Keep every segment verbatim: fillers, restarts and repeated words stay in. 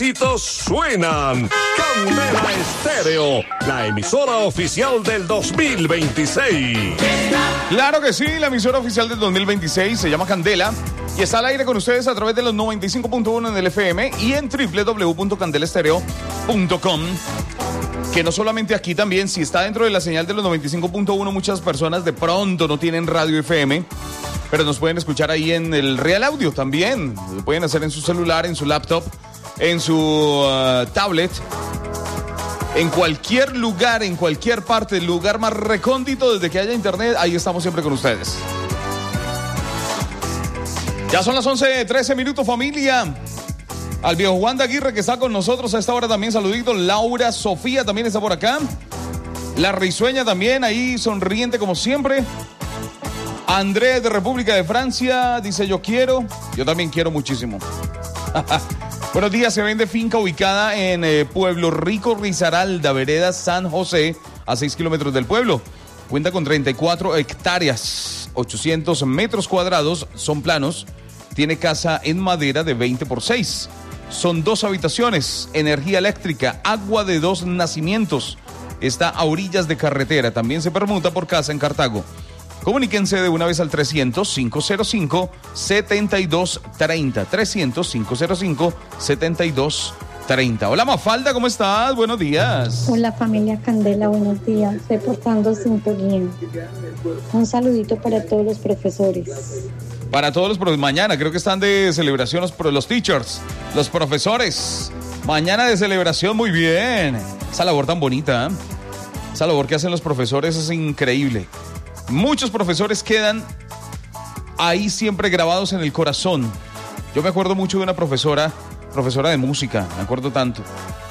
éxitos suenan. Candela Estéreo, la emisora oficial del dos mil veintiséis. Claro que sí, la emisora oficial del dos mil veintiséis se llama Candela y está al aire con ustedes a través de los noventa y cinco punto uno en el F M y en doble u doble u doble u punto candela estéreo punto com. Que no solamente aquí también, si está dentro de la señal de los noventa y cinco punto uno, muchas personas de pronto no tienen radio F M, pero nos pueden escuchar ahí en el Real Audio también. Lo pueden hacer en su celular, en su laptop, en su uh, tablet. En cualquier lugar, en cualquier parte, el lugar más recóndito desde que haya internet, ahí estamos siempre con ustedes. Ya son las once trece minutos, familia. Al viejo Juan de Aguirre, que está con nosotros a esta hora también, saluditos. Laura Sofía también está por acá. La Risueña también, ahí sonriente como siempre. Andrés de República de Francia dice: yo quiero, yo también quiero muchísimo. Buenos días, se vende finca ubicada en eh, Pueblo Rico, Risaralda, vereda San José, a seis kilómetros del pueblo. Cuenta con treinta y cuatro hectáreas, ochocientos metros cuadrados, son planos. Tiene casa en madera de veinte por seis. Son dos habitaciones, energía eléctrica, agua de dos nacimientos. Está a orillas de carretera, también se permuta por casa en Cartago. Comuníquense de una vez al trescientos, quinientos cinco, setenta y dos treinta. trescientos, quinientos cinco, setenta y dos treinta. Hola Mafalda, ¿cómo estás? Buenos días. Hola familia Candela, buenos días. Reportando sintonía. Un saludito para todos los profesores. Para todos los profesores. Mañana creo que están de celebración los, los teachers, los profesores. Mañana de celebración, muy bien. Esa labor tan bonita, ¿eh? Esa labor que hacen los profesores es increíble. Muchos profesores quedan ahí siempre grabados en el corazón. Yo me acuerdo mucho de una profesora, profesora de música, me acuerdo tanto.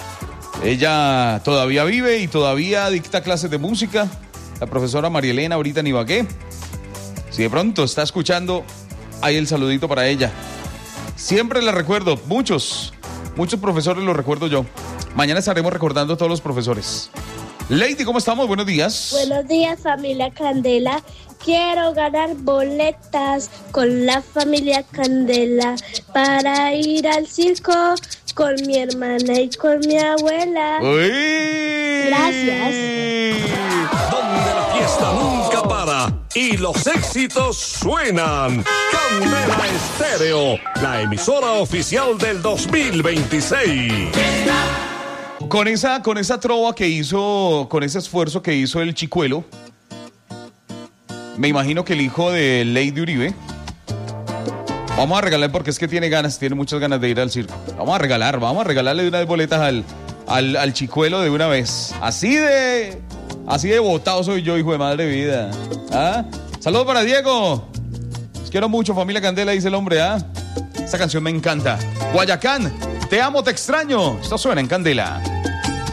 Ella todavía vive y todavía dicta clases de música. La profesora María Elena, ahorita en Ibagué. Si de pronto está escuchando, ahí el saludito para ella. Siempre la recuerdo, muchos, muchos profesores los recuerdo yo. Mañana estaremos recordando a todos los profesores. Lady, ¿cómo estamos? Buenos días. Buenos días, familia Candela. Quiero ganar boletas con la familia Candela para ir al circo con mi hermana y con mi abuela. ¡Uy! Gracias. Donde la fiesta nunca para y los éxitos suenan. Candela Estéreo, la emisora oficial del dos mil veintiséis. Con esa, con esa trova que hizo, con ese esfuerzo que hizo el Chicuelo, me imagino que el hijo de Lady Uribe, vamos a regalar, porque es que tiene ganas, tiene muchas ganas de ir al circo. Vamos a regalar, vamos a regalarle de una vez boletas al, al, al Chicuelo de una vez. Así de, así de botado soy yo, hijo de madre vida. ¿Ah? Saludos para Diego. Los quiero mucho, familia Candela, dice el hombre, ¿ah? Esta canción me encanta. Guayacán, te amo, te extraño. Esto suena en Candela.